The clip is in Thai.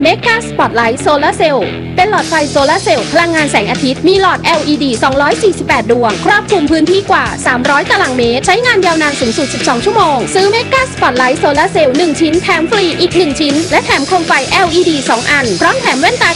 เมกาสปอตไลท์โซลาร์เซลล์เป็นหลอดไฟโซลาร์เซลล์พลังงานแสงอาทิตย์มีหลอด LED 248 ดวงครอบคลุมพื้นที่กว่า 300 ตารางเมตรใช้งานยาวนานสูงสุด 12 ชั่วโมงซื้อเมกาสปอตไลท์โซลาร์เซลล์1ชิ้นแถมฟรีอีก1ชิ้นและแถมโคมไฟ LED 2 อันพร้อมแถมแว่นตา